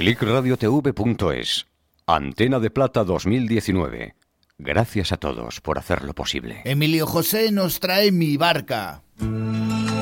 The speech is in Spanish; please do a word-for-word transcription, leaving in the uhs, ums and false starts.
clic radio t v punto es. Antena de Plata dos mil diecinueve. Gracias a todos por hacerlo posible. Emilio José nos trae Mi Barca.